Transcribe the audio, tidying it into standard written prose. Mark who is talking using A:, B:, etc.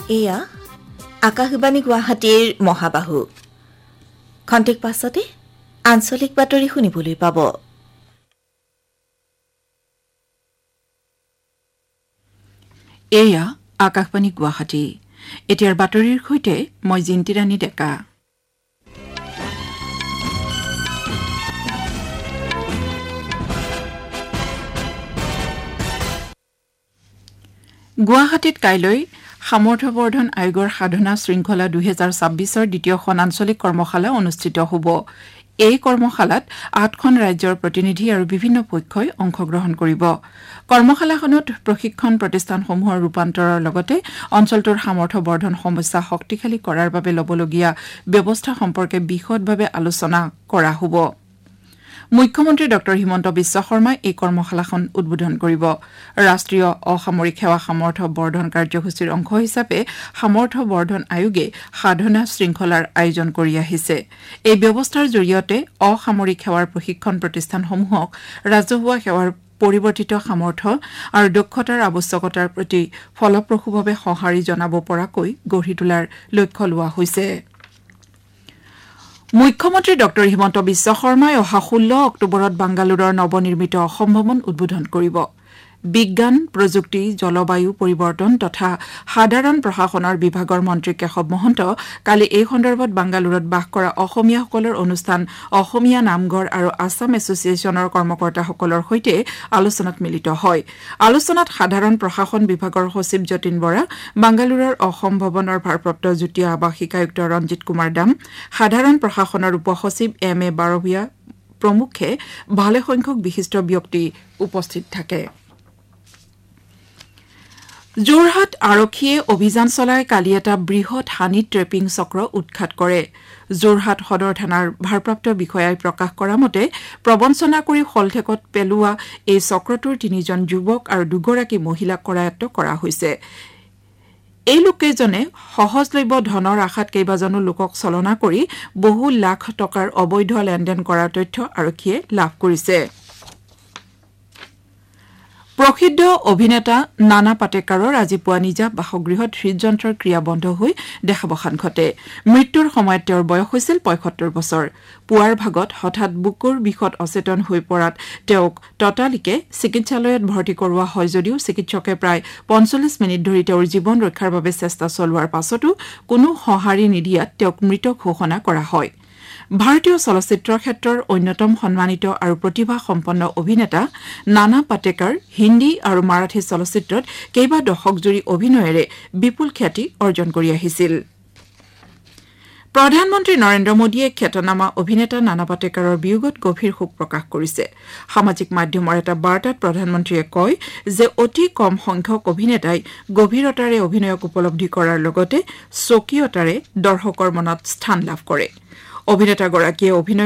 A: এয়া আকাশবাণী গুৱাহাটীৰ মহাবাহু খন্তেক পাছতে আঞ্চলিক বাতৰি শুনিবলৈ পাব।
B: এয়া আকাশবাণী গুৱাহাটী। এতিয়াৰ বাতৰিৰ সৈতে মই জিন্তিৰাণী ডেকা। গুৱাহাটীত কাইলৈ সামৰ্থ্যবৰ্ধন আয়োগৰ সাধনা শৃংখলা 2026ৰ দ্বিতীয়খন আঞ্চলিক কৰ্মশালা অনুষ্ঠিত হ'ব। এই কৰ্মশালাত 8খন ৰাজ্যৰ প্ৰতিনিধি আৰু বিভিন্ন পক্ষই অংশগ্ৰহণ কৰিব। কৰ্মশালাখনত প্ৰশিক্ষণ প্ৰতিষ্ঠানসমূহৰ ৰূপান্তৰৰ লগতে অঞ্চলটোৰ সামৰ্থ্যবৰ্ধন সমস্যা শক্তিশালী কৰাৰ বাবে ল'বলগীয়া ব্যৱস্থা সম্পৰ্কে বিশদভাৱে আলোচনা কৰা হ'ব। মুখ্যমন্ত্ৰী ড হিমন্ত বিশ্ব শৰ্মাই এই কৰ্মশালাখন উদ্বোধন কৰিব। ৰাষ্ট্ৰীয় অসামৰিক সেৱা সামৰ্থ্য বৰ্ধন কাৰ্যসূচীৰ অংশ হিচাপে সামৰ্থ্য বৰ্ধন আয়োগে সাধনা শৃংখলাৰ আয়োজন কৰি আহিছে। এই ব্যৱস্থাৰ জৰিয়তে অসামৰিক সেৱাৰ প্ৰশিক্ষণ প্ৰতিষ্ঠানসমূহক ৰাজহুৱা সেৱাৰ পৰিৱৰ্তিত সামৰ্থ্য আৰু দক্ষতাৰ আৱশ্যকতাৰ প্ৰতি ফলপ্ৰসূভাৱে সঁহাৰি জনাব পৰাকৈ গঢ়ি তোলাৰ লক্ষ্য লোৱা হৈছে। মুখ্যমন্ত্ৰী ড হিমন্ত বিশ্ব শৰ্মাই অহা 16 অক্টোবৰত বাংগালুৰুৰ নৱনিৰ্মিত অসম ভৱন উদ্বোধন কৰিব। বিজ্ঞান, প্ৰযুক্তি, জলবায়ু পৰিৱৰ্তন তথা সাধাৰণ প্ৰশাসনৰ বিভাগৰ মন্ত্ৰী কেশৱ মহন্ত কালি এই সন্দৰ্ভত বাংগালুৰুত বাস কৰা অসমীয়াসকলৰ অনুষ্ঠান অসমীয়া নামঘৰ আৰু আছাম এছচিয়েশ্যনৰ কৰ্মকৰ্তাসকলৰ সৈতে আলোচনাত মিলিত হয়। আলোচনাত সাধাৰণ প্ৰশাসন বিভাগৰ সচিব যতীন বৰা, বাংগালুৰুৰ অসম ভৱনৰ ভাৰপ্ৰাপ্ত যুটীয়া আৱাসিক আয়ুক্ত ৰঞ্জিত কুমাৰ দাম, সাধাৰণ প্ৰশাসনৰ উপসচিব M.A. বাৰভীয়া প্ৰমুখ্যে ভালেসংখ্যক বিশিষ্ট ব্যক্তি উপস্থিত থাকে। যোৰহাট আৰক্ষীয়ে অভিযান চলাই কালি এটা বৃহৎ হানি ট্ৰেপিং চক্ৰ উৎখাত কৰে। যোৰহাট সদৰ থানাৰ ভাৰপ্ৰাপ্ত বিষয়াই প্ৰকাশ কৰা মতে প্ৰবঞ্চনা কৰি শলঠেকত পেলোৱা এই চক্ৰটোৰ 3জন যুৱক আৰু 2গৰাকী মহিলাক কৰায়ত্ব কৰা হৈছে। এই লোককেইজনে সহজলভ্য ধনৰ আশাত কেইবাজনো লোকক চলনা কৰি বহু লাখ টকাৰ অবৈধ লেনদেন কৰাৰ তথ্য আৰক্ষীয়ে লাভ কৰিছে। প্ৰসিদ্ধ অভিনেতা নানা পাটেকাৰৰ আজি পুৱা নিজা বাসগৃহত হৃদযন্ত্ৰৰ ক্ৰিয়া বন্ধ হৈ দেহাৱসান ঘটে। মৃত্যুৰ সময়ত তেওঁৰ বয়স হৈছিল 75 বছৰ। পুৱাৰ ভাগত হঠাৎ বুকুৰ বিষত অচেতন হৈ পৰাত তেওঁক ততালিকে চিকিৎসালয়ত ভৰ্তি কৰোৱা হয় যদিও চিকিৎসকে প্ৰায় 45 মিনিট ধৰি তেওঁৰ জীৱন ৰক্ষাৰ বাবে চেষ্টা চলোৱাৰ পাছতো কোনো সঁহাৰি নিদিয়াত তেওঁক মৃত ঘোষণা কৰা হয়। ভাৰতীয় চলচ্চিত্ৰ ক্ষেত্ৰৰ অন্যতম সন্মানিত আৰু প্ৰতিভা সম্পন্ন অভিনেতা নানা পাটেকাৰ হিন্দী আৰু মাৰাঠী চলচ্চিত্ৰত কেইবা দশক জুৰি অভিনয়েৰে বিপুল খ্যাতি অৰ্জন কৰি আহিছিল। প্ৰধানমন্ত্ৰী নৰেন্দ্ৰ মোদীয়ে খ্যাতনামা অভিনেতা নানা পাটেকাৰৰ বিয়োগত গভীৰ শোক প্ৰকাশ কৰিছে। সামাজিক মাধ্যমৰ এটা বাৰ্তাত প্ৰধানমন্ত্ৰীয়ে কয় যে অতি কম সংখ্যক অভিনেতাই গভীৰতাৰে অভিনয়ক উপলব্ধি কৰাৰ লগতে স্বকীয়তাৰে দৰ্শকৰ মনত স্থান লাভ কৰে। অভিনেতাগৰাকীয়ে অভিনয়